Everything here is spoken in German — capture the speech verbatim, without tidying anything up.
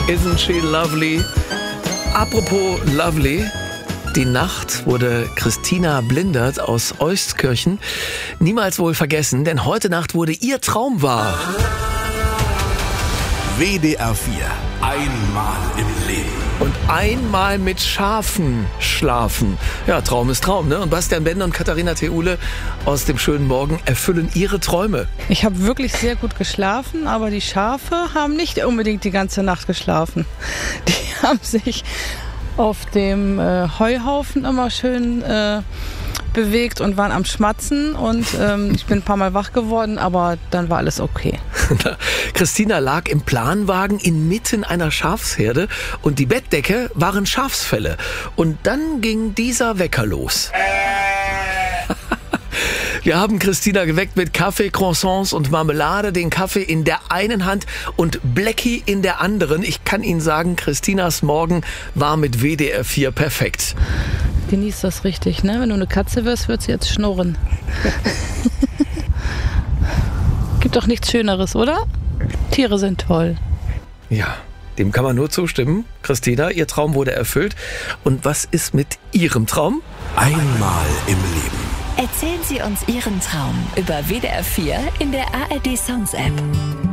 Isn't she lovely? Apropos lovely. Die Nacht wurde Christina Blindert aus Euskirchen niemals wohl vergessen, denn heute Nacht wurde ihr Traum wahr. W D R vier. Einmal im Leben. Und einmal mit Schafen schlafen. Ja, Traum ist Traum, ne? Und Bastian Bender und Katharina Theule aus dem schönen Morgen erfüllen ihre Träume. Ich habe wirklich sehr gut geschlafen, aber die Schafe haben nicht unbedingt die ganze Nacht geschlafen. Die haben sich auf dem äh, Heuhaufen immer schön äh, bewegt und waren am Schmatzen und ähm, ich bin ein paar Mal wach geworden, aber dann war alles okay. Christina lag im Planwagen inmitten einer Schafsherde und die Bettdecke waren Schafsfelle. Und dann ging dieser Wecker los. Wir haben Christina geweckt mit Kaffee, Croissants und Marmelade, den Kaffee in der einen Hand und Blackie in der anderen. Ich kann Ihnen sagen, Christinas Morgen war mit W D R vier perfekt. Genieß das richtig, ne? Wenn du eine Katze wirst, wird sie jetzt schnurren. Gibt doch nichts Schöneres, oder? Tiere sind toll. Ja, dem kann man nur zustimmen. Christina, Ihr Traum wurde erfüllt. Und was ist mit Ihrem Traum? Einmal im Leben. Erzählen Sie uns Ihren Traum über W D R vier in der A R D Songs App.